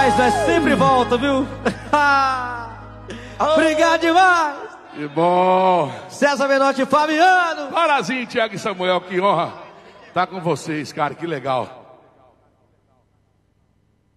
demais, nós sempre volta, viu? Obrigado demais. Que bom. César Menotti e Fabiano. Parazinho, Thiago e Samuel, que honra. Tá com vocês, cara, que legal.